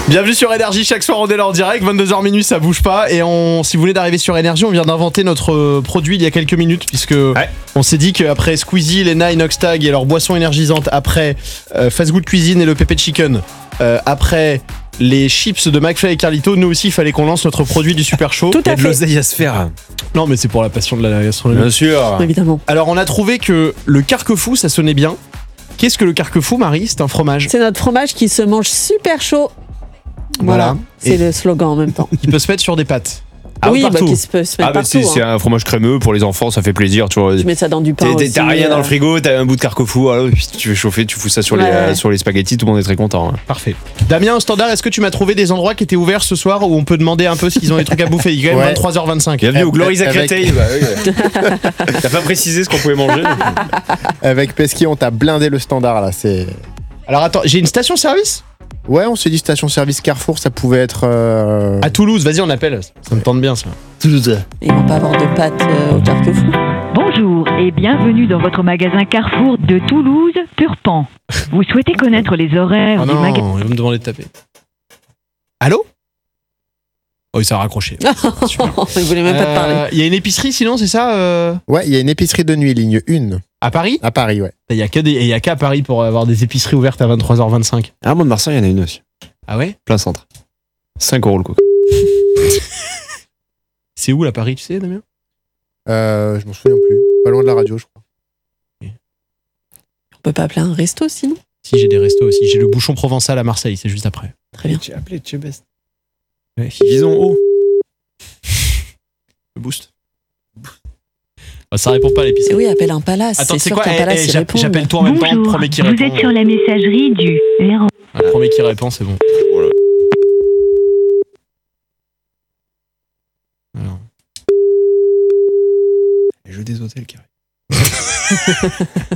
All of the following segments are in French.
Bienvenue sur Énergie, chaque soir on est là en direct, 22h minuit, ça bouge pas. Et si vous voulez d'arriver sur Énergie, on vient d'inventer notre produit il y a quelques minutes, puisque on s'est dit qu'après Squeezie, Lena, Inoxtag et leurs boissons énergisantes, après Fast Good Cuisine et le Pépé Chicken, après les chips de McFly et Carlito, nous aussi il fallait qu'on lance notre produit du super chaud. Il y a de l'oseille à se faire. Non mais c'est pour la passion de la gastronomie. Bien sûr. Évidemment. Alors on a trouvé que le carquefou ça sonnait bien. Qu'est-ce que le carquefou, Marie? C'est un fromage. C'est notre fromage qui se mange super chaud. Voilà. C'est le slogan en même temps. Qui peut se mettre sur des pâtes. Oui, qui se peut se mettre partout. C'est un fromage crémeux pour les enfants, ça fait plaisir. Tu vois. Tu mets ça dans du pain aussi. T'as rien dans le frigo, t'as un bout de carquefou, alors, tu fais chauffer, tu fous ça sur les spaghettis, tout le monde est très content. Hein. Parfait. Damien, au standard, est-ce que tu m'as trouvé des endroits qui étaient ouverts ce soir où on peut demander un peu s'ils ont des trucs à bouffer? Il est quand même 23h25. Bienvenue au Glories à Créteil. T'as pas précisé ce qu'on pouvait manger. Avec Pesky, on t'a blindé le standard là. Alors attends, j'ai une station-service? Ouais, on s'est dit station-service Carrefour, ça pouvait être... À Toulouse, vas-y on appelle, ça me tente bien ça. Toulouse. Ils vont pas avoir de pâtes au carquefou. Bonjour et bienvenue dans votre magasin Carrefour de Toulouse, Turpan. Vous souhaitez connaître les horaires du magasin? Non, il va me demander de taper. Allô? Oh, ça a raccroché. Super. Il voulait même pas te parler. Il y a une épicerie sinon, c'est ça Ouais, il y a une épicerie de nuit, ligne 1. À Paris? À Paris, ouais. Il y a qu'à Paris pour avoir des épiceries ouvertes à 23h25. À Mont-de-Marsan, il y en a une aussi. Ah ouais? Plein centre. 5 € le coca. C'est où la Paris, tu sais, Damien? Je m'en souviens plus. Pas loin de la radio, je crois. On peut pas appeler un resto sinon? Si, j'ai des restos aussi. J'ai le Bouchon Provençal à Marseille, c'est juste après. Très bien. Tu as appelé, tu es best. Ouais. Disons haut. Le boost. Ça répond pas à l'épicerie. Oui, appelle un palace. Attends, c'est sûr quoi? qu'un palace, il répond. J'appelle toi en même temps, Bonjour, premier qui vous répond. êtes sur la messagerie du 0. Voilà, premier qui répond, c'est bon. Voilà. Alors. Les jeux des hôtels qui arrivent.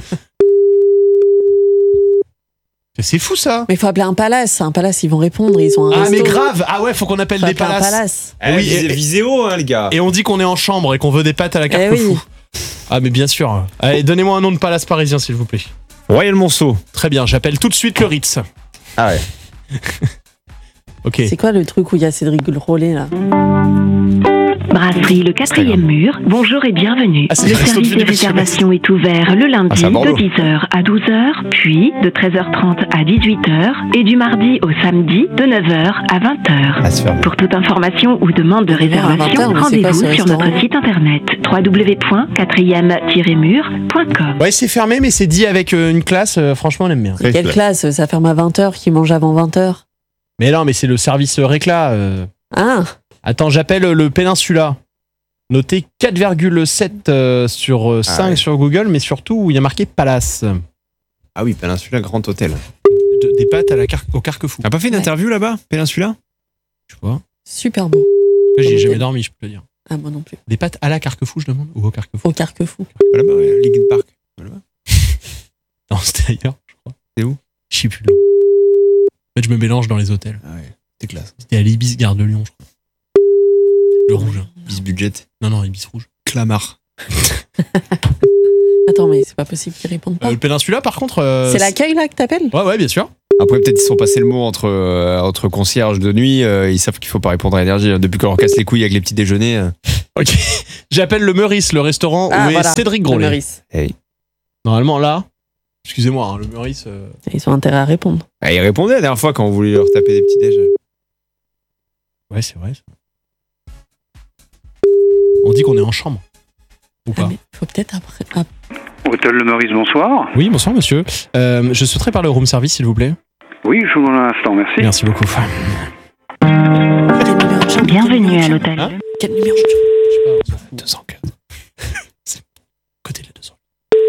C'est fou ça. Mais il faut appeler un palace. Un palace, ils vont répondre. Ils ont un Ah resto. mais grave. Ah ouais, faut qu'on appelle Faut des appeler un palaces. palace. Oui, Viséo, hein, les gars. Et on dit qu'on est en chambre et qu'on veut des pâtes à la carquefou. Oui. Ah mais bien sûr. Allez, donnez-moi un nom de palace parisien s'il vous plaît. Royal Monceau. Très bien, j'appelle tout de suite le Ritz. Ah ouais. Ok. C'est quoi le truc où il y a Cédric Rollet là? Brasserie Le 4e mur, bonjour et bienvenue. Ah, c'est le le resto service de de Philippe réservation est ouvert le lundi c'est à de Bordeaux. 10h à 12h, puis de 13h30 à 18h et du mardi au samedi de 9h à 20h. À se faire. Pour toute information ou demande de À 20h, réservation, mais c'est quoi, rendez-vous ce sur restaurant notre site internet www.4e-mur.com. Ouais, c'est fermé mais c'est dit avec une classe, franchement on aime bien. Quelle classe? Ça ferme à 20h, qui mange avant 20h. Mais non, mais c'est le service récla. Ah, Attends, j'appelle le Péninsula. Notez 4,7 sur 5 ouais. sur Google, mais surtout il y a marqué Palace. Ah oui, Péninsula, grand hôtel. Des pâtes au carquefou. T'as pas fait une interview là-bas, Péninsula? Tu vois? super beau. J'ai jamais dormi, je peux le dire. Ah, moi non plus. Des pâtes à la carquefou, je demande, ou au carquefou? Au carquefou. Là-bas, ouais, Linkin Park. Non, c'était ailleurs, je crois. C'est où? Je sais plus. En fait, je me mélange dans les hôtels. Ah ouais, c'est classe. C'était à l'Ibis Gare de Lyon, je crois. Le rouge. Bis budget. Non, Ibis rouge. Clamart. Attends, mais c'est pas possible qu'ils répondent pas. Le Péninsula, par contre. C'est l'accueil là que t'appelles? Ouais, bien sûr. Après, peut-être ils sont passés le mot entre concierges de nuit. Ils savent qu'il faut pas répondre à Énergie. Depuis qu'on leur casse les couilles avec les petits déjeuners. Ok. J'appelle le Meurice, le restaurant où est Cédric Le Grolet. Meurice. Hey. Normalement, là. Excusez-moi, hein, le Meurice. Ils ont intérêt à répondre. Ah, ils répondaient la dernière fois quand on voulait leur taper des petits déj. Ouais, c'est vrai. On dit qu'on est en chambre. Ou Ah, pas? mais faut peut-être après. Hôtel Le Meurice, bonsoir. Oui, bonsoir monsieur. Je souhaiterais parler au room service, s'il vous plaît. Oui, je vous demande un instant, merci. Merci beaucoup. Quel numéro de chambre? Bienvenue à l'hôtel. Hein? Quel numéro de chambre? Je sais pas, on s'en fout. 204. C'est côté de la 200.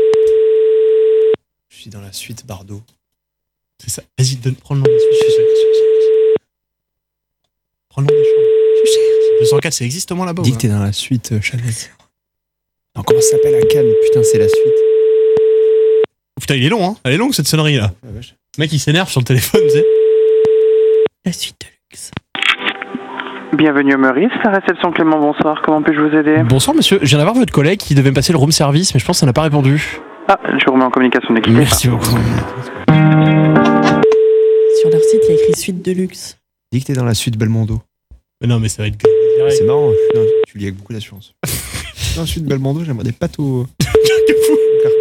Je suis dans la suite Bardot. C'est ça. Vas-y, prends le nom des suites. Je sais. Prends le nom des chambres. 204, ça existe au moins là-bas? Dis ou que t'es dans la suite Chanel. Non, comment ça s'appelle à Cannes? Putain, c'est la suite. Putain, il est long, hein. Elle est longue cette sonnerie là. Ah, vache. Le mec il s'énerve sur le téléphone, tu sais. La suite de luxe. Bienvenue au Meurice, la réception Clément, bonsoir. Comment puis-je vous aider? Bonsoir monsieur, je viens d'avoir votre collègue qui devait me passer le room service, mais je pense que ça n'a pas répondu. Ah, je vous remets en communication d'équipe. Merci beaucoup. Sur leur site, il y a écrit suite de luxe. Dis que t'es dans la suite Belmondo. Mais non, mais ça va être. C'est marrant, putain, tu lis avec beaucoup d'assurance. Dans la suite Belmondo, j'aimerais des pâtes au. Carquefou.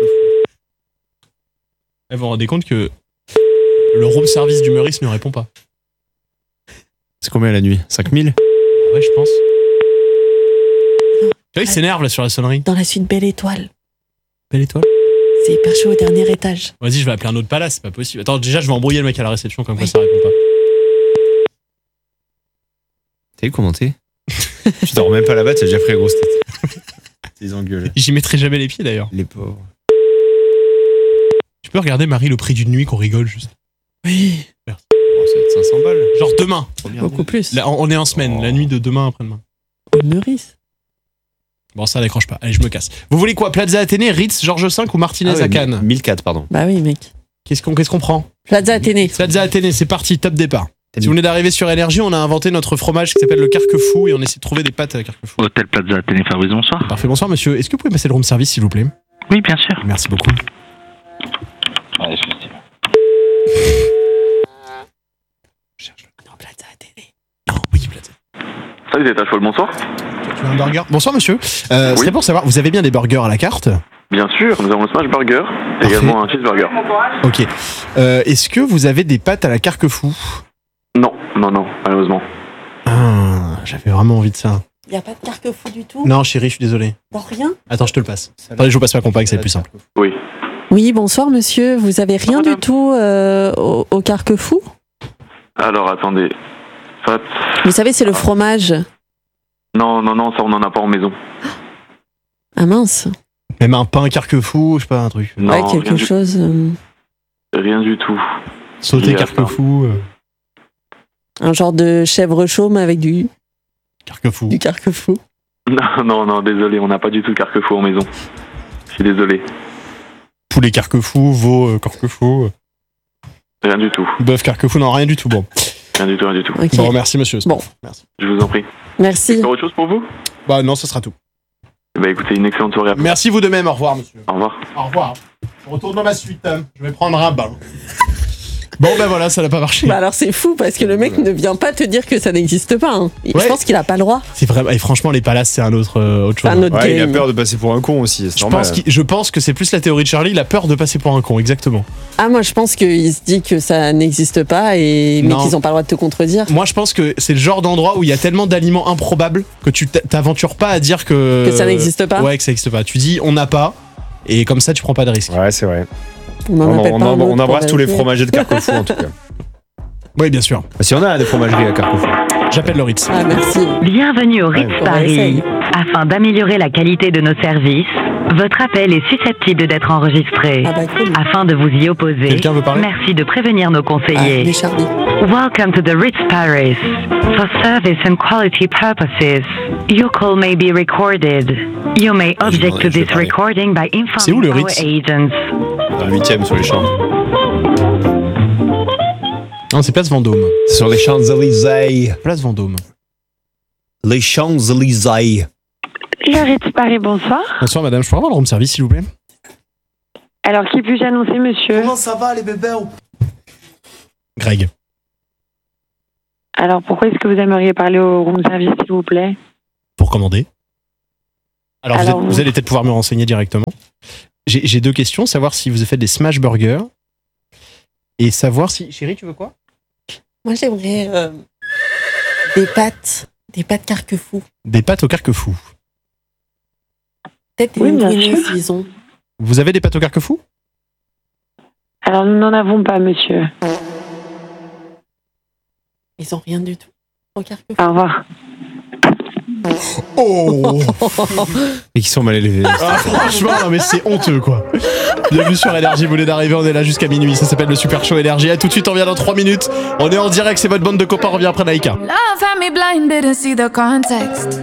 Vous vous rendez compte que le room service du Meurice ne répond pas. C'est combien la nuit? 5000? Ouais, je pense. Tu vois, il s'énerve là sur la sonnerie. Dans la suite Belle Étoile. Belle étoile. C'est hyper chaud au dernier étage. Vas-y, je vais appeler un autre palace, c'est pas possible. Attends, déjà, je vais embrouiller le mec à la réception comme quoi ça répond pas. T'as vu comment t'es? Tu dors même pas là-bas, t'as déjà pris la grosse tête. T'es engueulé. J'y mettrai jamais les pieds d'ailleurs. Les pauvres. Tu peux regarder, Marie, le prix d'une nuit qu'on rigole juste. Oui. Oh, ça va être 500 balles. Genre demain. Beaucoup plus. Là, on est en semaine, la nuit de demain après-demain. Au Meurice. Bon, ça décroche pas. Allez, je me casse. Vous voulez quoi? Plaza Athénée, Ritz, Georges V ou Martinez à Cannes? 1004, pardon. Bah oui, mec. Qu'est-ce qu'on prend? Plaza Athénée. Plaza Athénée, c'est parti, top départ. Si vous venez d'arriver sur Énergie, on a inventé notre fromage qui s'appelle le Carquefou et on essaie de trouver des pâtes à Carquefou. Hôtel Plaza Athénée Fabrice, bonsoir. Parfait, bonsoir monsieur. Est-ce que vous pouvez passer le room service s'il vous plaît? Oui, bien sûr. Merci beaucoup. Allez, je suis Non, Plaza Athénée. Non, oui, Plaza. Salut, c'est Tachol, bonsoir. Tu veux un burger? Bonsoir monsieur. C'est pour savoir, vous avez bien des burgers à la carte? Bien sûr, nous avons le Smash Burger et Parfait. également un cheeseburger. Ok. Est-ce que vous avez des pâtes à la Carquefou? Non, malheureusement. Ah, j'avais vraiment envie de ça. Y a pas de Carquefou du tout? Non, chérie, je suis désolé. Non, rien? Attends, je te le passe. Attendez, je vous passe ma compagne, c'est plus simple. Oui. Oui, bonsoir monsieur. Vous avez rien du tout au Carquefou? Alors, attendez. Fat. Vous savez, c'est le fromage. Non, ça on en a pas en maison. Ah mince. Même un pain Carquefou, je sais pas, un truc. Non, Ouais, quelque chose. Rien du tout. Sauté Il y a Carquefou. Un genre de chèvre chaume avec du Carquefou. Carquefou. Non, désolé, on n'a pas du tout Carquefou en maison. Je suis désolé. Poulet Carquefou, veau Carquefou, Rien du tout. bœuf Carquefou, non, rien du tout. Bon, Rien du tout. Ok. bon merci monsieur. Bon. Merci. Je vous en prie. Merci. Encore autre chose pour vous? Bah non, ce sera tout. Bah écoutez, une excellente soirée à vous. Merci vous de même, au revoir monsieur. Au revoir. Au revoir. Je retourne dans ma suite, hein. Je vais prendre un bain. Bon ben voilà, ça n'a pas marché. Bah alors c'est fou parce que le mec ne vient pas te dire que ça n'existe pas. Hein. Ouais. Je pense qu'il a pas le droit. C'est vraiment, et franchement les palaces c'est autre chose. C'est un autre Ouais, il a game. peur de passer pour un con aussi, c'est normal. Je pense que c'est plus la théorie de Charlie, il a peur de passer pour un con, exactement. Ah moi je pense qu'il se dit que ça n'existe pas mais Non. qu'ils ont pas le droit de te contredire. Moi je pense que c'est le genre d'endroit où il y a tellement d'aliments improbables que tu t'aventures pas à dire que Que ça n'existe pas. Ouais, que ça n'existe pas. Tu dis on n'a pas et comme ça tu prends pas de risque. Ouais, c'est vrai. On en appelle pas un autre On pour embrasse tous les vérifier. fromagers de Carquefou en tout cas. Oui, bien sûr. Si on a des fromageries à Carquefou. J'appelle le Ritz. Ah merci. Bienvenue au Ritz Ouais, on Paris. essaye. Afin d'améliorer la qualité de nos services, votre appel est susceptible d'être enregistré. Ah bah cool. Afin de vous y opposer, Quelqu'un veut parler? merci de prévenir nos Ah, conseillers. les Charlie. Welcome to the Ritz Paris. For service and quality purposes, your call may be recorded. You may object to je vais this parler. recording by C'est où, informing le our Ritz agents. Dans le 8ème sur les champs. Non, c'est place Vendôme. C'est sur les Champs-Élysées. Place Vendôme. Les Champs-Élysées. Le Ritz Paris, bonsoir. Bonsoir madame, je pourrais avoir le room service s'il vous plaît? Alors, qui puis-je annoncer, monsieur? ça va les bébés? Greg. Alors, pourquoi est-ce que vous aimeriez parler au room service, s'il vous plaît? Pour commander. Alors, Alors, vous allez peut-être pouvoir me renseigner directement. J'ai deux questions, savoir si vous avez fait des smash burgers et savoir si... Chérie, tu veux quoi? Moi j'aimerais des pâtes Carquefou. Des pâtes au Carquefou. Peut-être des Oui, bien linguines sûr. s'ils ont. Vous avez des pâtes au Carquefou? Alors, nous n'en avons pas, monsieur. Ils ont rien du tout. Au Carquefou. Au revoir. Oh. Et qui sont mal élevés. Ah, franchement, non mais c'est honteux quoi. Bienvenue sur Énergie, vous venez d'arriver, on est là jusqu'à minuit, ça s'appelle le Super Show Énergie. À tout de suite, on revient dans 3 minutes. On est en direct, c'est votre bande de copains, on revient après Naïka. Love had me blinded and see the context.